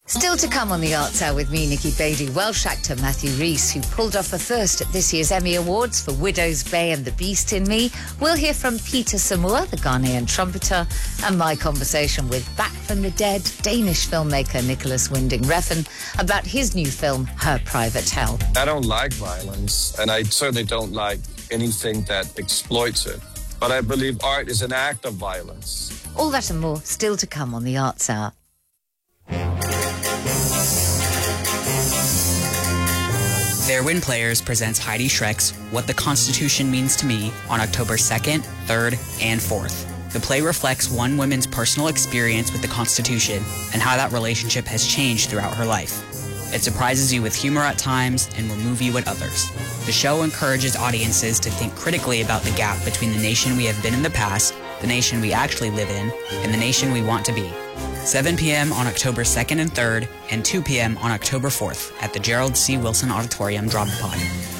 Still to come on the Arts Hour with me, Nikki Bailey, Welsh actor Matthew Rhys, who pulled off a first at this year's Emmy Awards for Widow's Bay and The Beast in Me. We'll hear from Peter Samoa, the Ghanaian trumpeter, and my conversation with Back from the Dead Danish filmmaker Nicholas Winding Refn about his new film, Her Private Hell. I don't like violence, and I certainly don't like anything that exploits it. But I believe art is an act of violence. All that and more still to come on the Arts Hour. Fairwind Players presents Heidi Schreck's What the Constitution Means to Me on October 2nd, 3rd, and 4th. The play reflects one woman's personal experience with the Constitution and how that relationship has changed throughout her life. It surprises you with humor at times and will move you at others. The show encourages audiences to think critically about the gap between the nation we have been in the past, the nation we actually live in, and the nation we want to be. 7 p.m. on October 2nd and 3rd, and 2 p.m. on October 4th at the Gerald C. Wilson Auditorium Drama Pod.